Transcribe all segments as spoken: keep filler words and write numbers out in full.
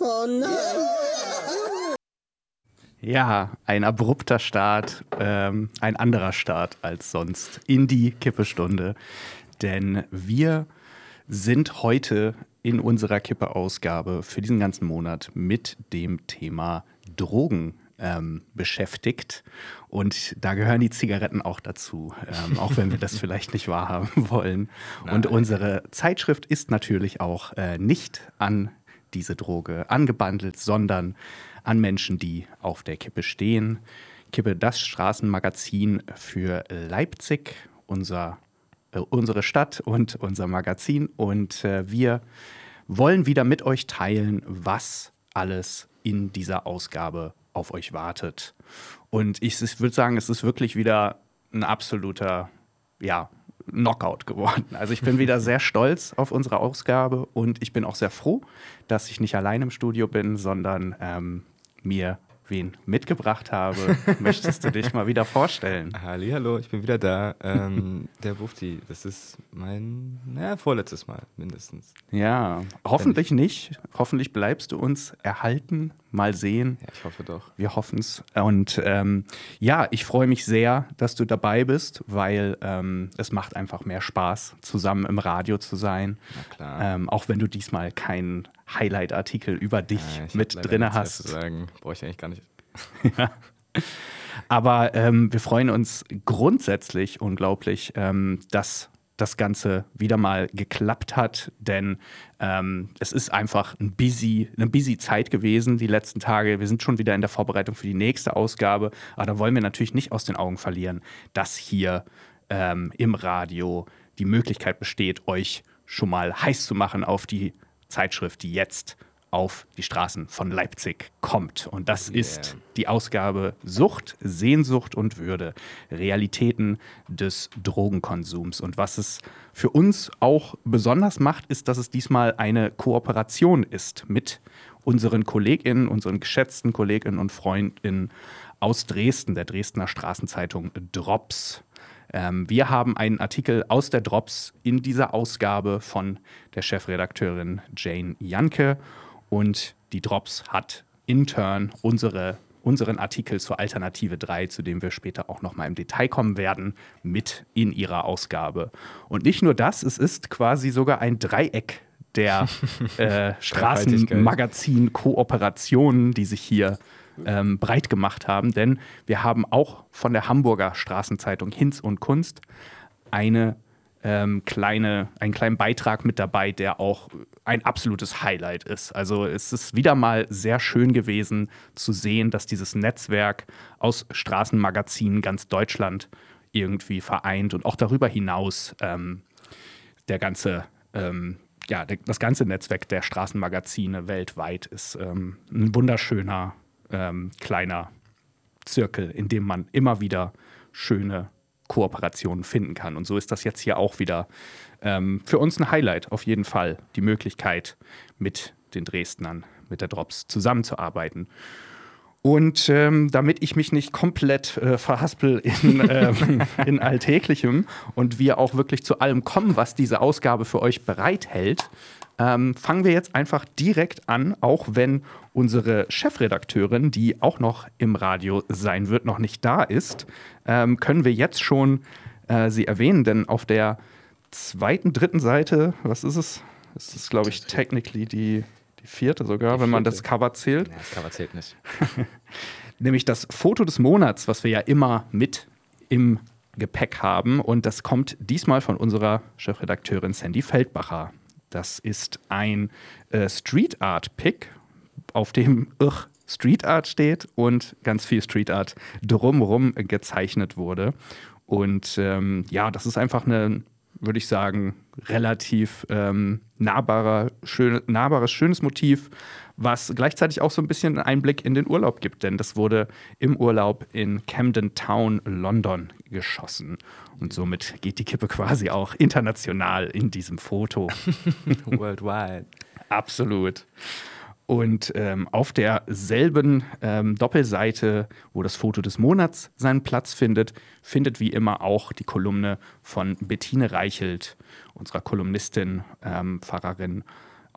Oh nein! Ja, ein abrupter Start, ähm, ein anderer Start als sonst in die Kippestunde. Denn wir sind heute in unserer Kippe-Ausgabe für diesen ganzen Monat mit dem Thema Drogen ähm, beschäftigt. Und da gehören die Zigaretten auch dazu, ähm, auch wenn wir das vielleicht nicht wahrhaben wollen. Nein. Und unsere Zeitschrift ist natürlich auch äh, nicht an diese Droge angebandelt, sondern an Menschen, die auf der Kippe stehen. Kippe, das Straßenmagazin für Leipzig, unser, äh, unsere Stadt und unser Magazin. Und äh, wir wollen wieder mit euch teilen, was alles in dieser Ausgabe auf euch wartet. Und ich, ich würde sagen, es ist wirklich wieder ein absoluter, ja, Knockout geworden. Also ich bin wieder sehr stolz auf unsere Ausgabe und ich bin auch sehr froh, dass ich nicht allein im Studio bin, sondern ähm, mir wen mitgebracht habe. Möchtest du dich mal wieder vorstellen? Hallihallo, ich bin wieder da. Ähm, der Bufti, das ist mein naja, vorletztes Mal mindestens. Ja, hoffentlich nicht. Hoffentlich bleibst du uns erhalten. Mal sehen. Ja, ich hoffe doch. Wir hoffen es. Und ähm, ja, ich freue mich sehr, dass du dabei bist, weil ähm, es macht einfach mehr Spaß, zusammen im Radio zu sein. Na klar. Ähm, auch wenn du diesmal keinen Highlight-Artikel über dich Ja, ich mit hab leider drin nichts mehr hast. zu sagen. Brauche ich eigentlich gar nicht. Ja. Aber ähm, wir freuen uns grundsätzlich unglaublich, ähm, dass das Ganze wieder mal geklappt hat, denn ähm, es ist einfach ein busy, eine busy Zeit gewesen die letzten Tage. Wir sind schon wieder in der Vorbereitung für die nächste Ausgabe, aber da wollen wir natürlich nicht aus den Augen verlieren, dass hier ähm, im Radio die Möglichkeit besteht, euch schon mal heiß zu machen auf die Zeitschrift, die jetzt auf die Straßen von Leipzig kommt. Und das Yeah. ist die Ausgabe Sucht, Sehnsucht und Würde. Realitäten des Drogenkonsums. Und was es für uns auch besonders macht, ist, dass es diesmal eine Kooperation ist mit unseren KollegInnen, unseren geschätzten KollegInnen und FreundInnen aus Dresden, der Dresdner Straßenzeitung Drops. Ähm, wir haben einen Artikel aus der Drops in dieser Ausgabe von der Chefredakteurin Jane Janke. Und die Drops hat in turn unsere, unseren Artikel zur Alternative drei, zu dem wir später auch noch mal im Detail kommen werden, mit in ihrer Ausgabe. Und nicht nur das, es ist quasi sogar ein Dreieck der äh, Straßenmagazin-Kooperationen, die sich hier ähm, breit gemacht haben. Denn wir haben auch von der Hamburger Straßenzeitung Hinz und Kunst eine Ähm, kleine, einen kleinen Beitrag mit dabei, der auch ein absolutes Highlight ist. Also es ist wieder mal sehr schön gewesen zu sehen, dass dieses Netzwerk aus Straßenmagazinen ganz Deutschland irgendwie vereint und auch darüber hinaus ähm, der ganze, ähm, ja, der, das ganze Netzwerk der Straßenmagazine weltweit ist ähm, ein wunderschöner ähm, kleiner Zirkel, in dem man immer wieder schöne Kooperationen finden kann. Und so ist das jetzt hier auch wieder ähm, für uns ein Highlight, auf jeden Fall, die Möglichkeit, mit den Dresdnern, mit der Drops zusammenzuarbeiten. Und ähm, damit ich mich nicht komplett äh, verhaspel in, ähm, in Alltäglichem und wir auch wirklich zu allem kommen, was diese Ausgabe für euch bereithält, ähm, fangen wir jetzt einfach direkt an, auch wenn unsere Chefredakteurin, die auch noch im Radio sein wird, noch nicht da ist, ähm, können wir jetzt schon äh, sie erwähnen, denn auf der zweiten, dritten Seite, was ist es? Das ist, glaube ich, technically die, die vierte sogar, Die wenn man vierte. das Cover zählt. Ja, das Cover zählt nicht. Nämlich das Foto des Monats, was wir ja immer mit im Gepäck haben. Und das kommt diesmal von unserer Chefredakteurin Sandy Feldbacher. Das ist ein äh, Street Art Pick, auf dem Ugh, Street Art steht und ganz viel Street Art drumherum gezeichnet wurde. Und ähm, ja, das ist einfach eine, würde ich sagen, relativ ähm, nahbarer, schön, nahbares, schönes Motiv, was gleichzeitig auch so ein bisschen einen Einblick in den Urlaub gibt, denn das wurde im Urlaub in Camden Town, London, geschossen. Und somit geht die Kippe quasi auch international in diesem Foto. Worldwide. Absolut. Und ähm, auf derselben ähm, Doppelseite, wo das Foto des Monats seinen Platz findet, findet wie immer auch die Kolumne von Bettine Reichelt, unserer Kolumnistin, ähm, Pfarrerin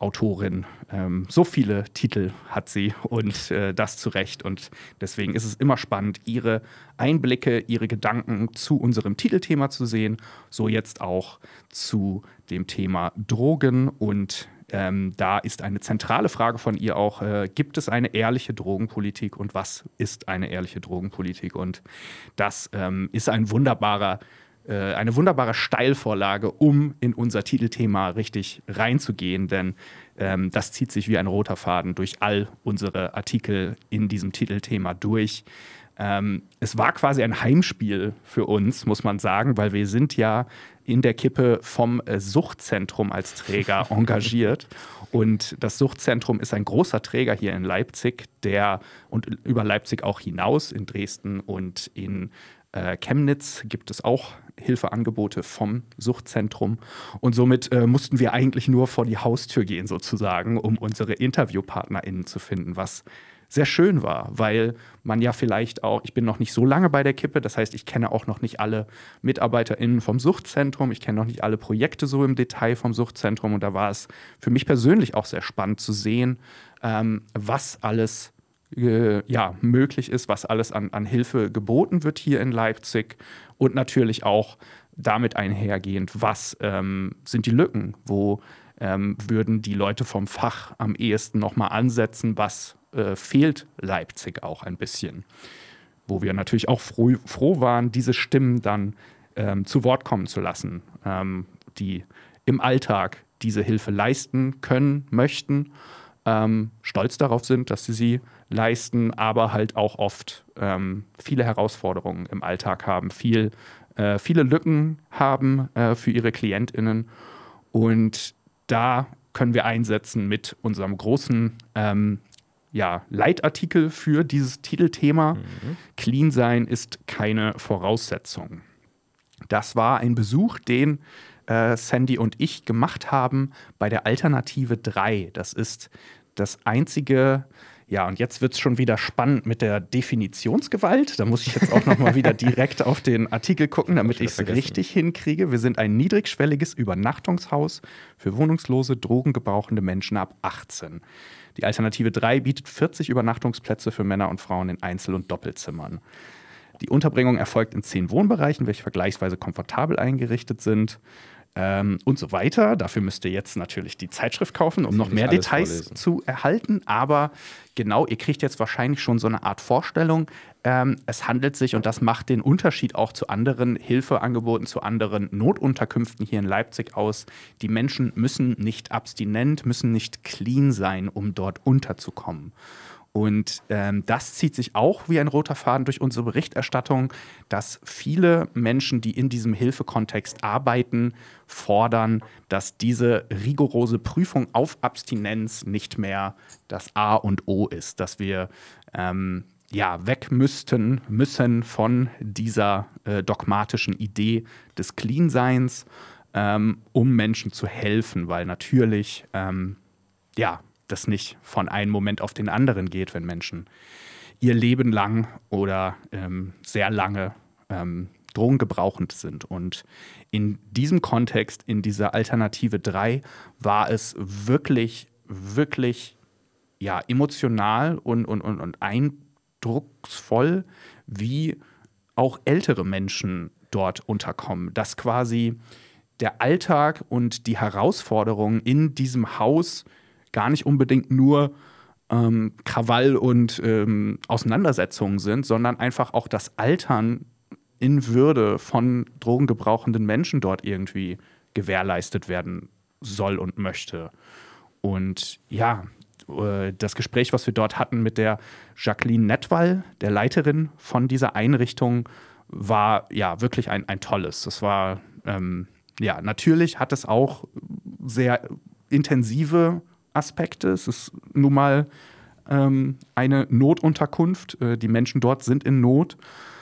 Autorin. Ähm, so viele Titel hat sie und äh, das zu Recht. Und deswegen ist es immer spannend, ihre Einblicke, ihre Gedanken zu unserem Titelthema zu sehen. So jetzt auch zu dem Thema Drogen. Und ähm, da ist eine zentrale Frage von ihr auch, äh, gibt es eine ehrliche Drogenpolitik und was ist eine ehrliche Drogenpolitik? Und das ähm, ist ein wunderbarer eine wunderbare Steilvorlage, um in unser Titelthema richtig reinzugehen, denn ähm, das zieht sich wie ein roter Faden durch all unsere Artikel in diesem Titelthema durch. Ähm, es war quasi ein Heimspiel für uns, muss man sagen, weil wir sind ja in der Kippe vom äh, Suchtzentrum als Träger engagiert. Und das Suchtzentrum ist ein großer Träger hier in Leipzig, der und über Leipzig auch hinaus in Dresden und in Äh, Chemnitz gibt es auch Hilfeangebote vom Suchtzentrum. Und somit äh, mussten wir eigentlich nur vor die Haustür gehen, sozusagen, um unsere InterviewpartnerInnen zu finden, was sehr schön war, weil man ja vielleicht auch, ich bin noch nicht so lange bei der Kippe, das heißt, ich kenne auch noch nicht alle MitarbeiterInnen vom Suchtzentrum, ich kenne noch nicht alle Projekte so im Detail vom Suchtzentrum. Und da war es für mich persönlich auch sehr spannend zu sehen, ähm, was alles Äh, ja, möglich ist, was alles an, an Hilfe geboten wird hier in Leipzig und natürlich auch damit einhergehend, was ähm, sind die Lücken, wo ähm, würden die Leute vom Fach am ehesten nochmal ansetzen, was äh, fehlt Leipzig auch ein bisschen, wo wir natürlich auch froh, froh waren, diese Stimmen dann ähm, zu Wort kommen zu lassen, ähm, die im Alltag diese Hilfe leisten können, möchten, ähm, stolz darauf sind, dass sie sie leisten, aber halt auch oft ähm, viele Herausforderungen im Alltag haben, viel, äh, viele Lücken haben äh, für ihre KlientInnen. Und da können wir einsetzen mit unserem großen ähm, ja, Leitartikel für dieses Titelthema. Mhm. Clean sein ist keine Voraussetzung. Das war ein Besuch, den äh, Sandy und ich gemacht haben bei der Alternative drei. Das ist das einzige. Ja, und jetzt wird es schon wieder spannend mit der Definitionsgewalt. Da muss ich jetzt auch noch mal wieder direkt auf den Artikel gucken, damit ich es richtig hinkriege. Wir sind ein niedrigschwelliges Übernachtungshaus für wohnungslose, drogengebrauchende Menschen ab achtzehn. Die Alternative drei bietet vierzig Übernachtungsplätze für Männer und Frauen in Einzel- und Doppelzimmern. Die Unterbringung erfolgt in zehn Wohnbereichen, welche vergleichsweise komfortabel eingerichtet sind. Ähm, und so weiter. Dafür müsst ihr jetzt natürlich die Zeitschrift kaufen, um noch mehr Details vorlesen. Zu erhalten. Aber genau, ihr kriegt jetzt wahrscheinlich schon so eine Art Vorstellung. Ähm, es handelt sich, und das macht den Unterschied auch zu anderen Hilfeangeboten, zu anderen Notunterkünften hier in Leipzig aus. Die Menschen müssen nicht abstinent, müssen nicht clean sein, um dort unterzukommen. Und ähm, das zieht sich auch wie ein roter Faden durch unsere Berichterstattung, dass viele Menschen, die in diesem Hilfekontext arbeiten, fordern, dass diese rigorose Prüfung auf Abstinenz nicht mehr das A und O ist, dass wir ähm, ja, weg müssten, müssen von dieser äh, dogmatischen Idee des Clean-Seins, ähm, um Menschen zu helfen, weil natürlich, ähm, ja, das nicht von einem Moment auf den anderen geht, wenn Menschen ihr Leben lang oder ähm, sehr lange ähm, drogengebrauchend sind. Und in diesem Kontext, in dieser Alternative drei, war es wirklich, wirklich ja, emotional und, und, und, und eindrucksvoll, wie auch ältere Menschen dort unterkommen. Dass quasi der Alltag und die Herausforderungen in diesem Haus gar nicht unbedingt nur ähm, Krawall und ähm, Auseinandersetzungen sind, sondern einfach auch das Altern in Würde von drogengebrauchenden Menschen dort irgendwie gewährleistet werden soll und möchte. Und ja, äh, das Gespräch, was wir dort hatten mit der Jacqueline Nettwall, der Leiterin von dieser Einrichtung, war ja wirklich ein, ein tolles. Das war, ähm, ja, natürlich hat es auch sehr intensive Aspekte. Es ist nun mal ähm, eine Notunterkunft. Äh, die Menschen dort sind in Not.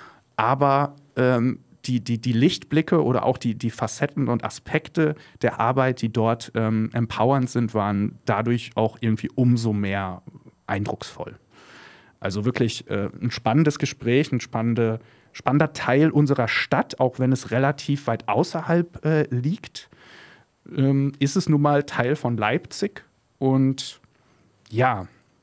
Aber ähm, die, die, die Lichtblicke oder auch die, die Facetten und Aspekte der Arbeit, die dort ähm, empowernd sind, waren dadurch auch irgendwie umso mehr eindrucksvoll. Also wirklich äh, ein spannendes Gespräch, ein spannende, spannender Teil unserer Stadt, auch wenn es relativ weit außerhalb äh, liegt, ähm, ist es nun mal Teil von Leipzig. Und ja,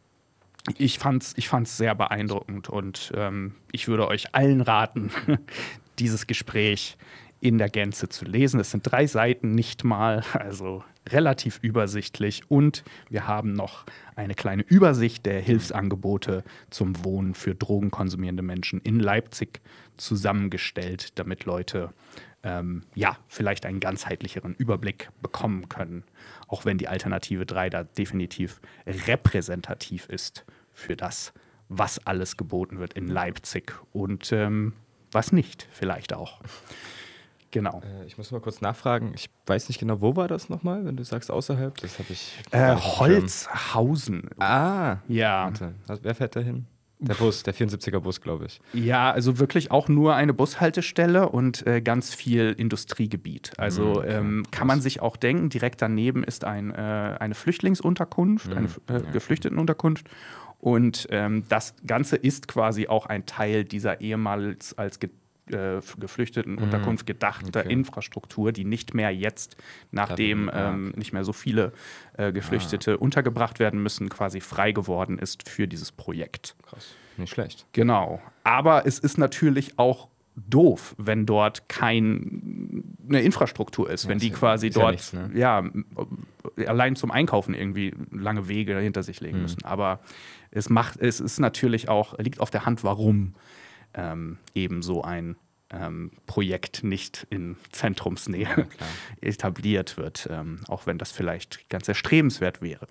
ich fand's, ich fand's sehr beeindruckend und ähm, ich würde euch allen raten, dieses Gespräch in der Gänze zu lesen. Es sind drei Seiten, nicht mal, also relativ übersichtlich. Und wir haben noch eine kleine Übersicht der Hilfsangebote zum Wohnen für drogenkonsumierende Menschen in Leipzig zusammengestellt, damit Leute ähm, ja, vielleicht einen ganzheitlicheren Überblick bekommen können. Auch wenn die Alternative drei da definitiv repräsentativ ist für das, was alles geboten wird in Leipzig und ähm, was nicht, vielleicht auch. Genau. Äh, ich muss mal kurz nachfragen. Ich weiß nicht genau, wo war das nochmal, wenn du sagst außerhalb? Das habe ich. Äh, gar nicht auf dem Holzhausen. Schirm. Ah. Ja. Warte. Also, wer fährt da hin? Der Bus, der vierundsiebziger Bus, glaube ich. Ja, also wirklich auch nur eine Bushaltestelle und äh, ganz viel Industriegebiet. Also Okay, ähm, kann man sich auch denken, direkt daneben ist ein, äh, eine Flüchtlingsunterkunft, eine äh, Geflüchtetenunterkunft. Und ähm, das Ganze ist quasi auch ein Teil dieser ehemals als ge äh, Geflüchtetenunterkunft gedachter Okay. Infrastruktur, die nicht mehr jetzt, nachdem Ah, ähm, okay. nicht mehr so viele äh, Geflüchtete untergebracht werden müssen, quasi frei geworden ist für dieses Projekt. Krass. Nicht schlecht. Genau. Aber es ist natürlich auch doof, wenn dort keine Infrastruktur ist, Ja, wenn die ist ja- quasi ist ja dort nichts, ne? ja, allein zum Einkaufen irgendwie lange Wege hinter sich legen müssen. Aber es macht, es ist natürlich auch, liegt auf der Hand, warum ähm, eben so ein ähm, Projekt nicht in Zentrumsnähe klar. etabliert wird, ähm, auch wenn das vielleicht ganz erstrebenswert wäre.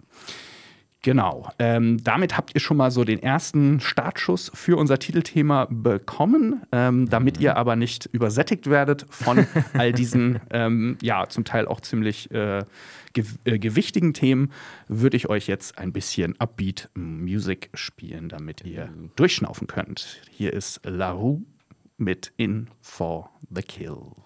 Genau. Ähm, damit habt ihr schon mal so den ersten Startschuss für unser Titelthema bekommen. Ähm, damit ihr aber nicht übersättigt werdet von all diesen, ähm, ja, zum Teil auch ziemlich äh, gew äh, gewichtigen Themen, würde ich euch jetzt ein bisschen Upbeat Music spielen, damit ihr durchschnaufen könnt. Hier ist La Rue mit In for the Kill.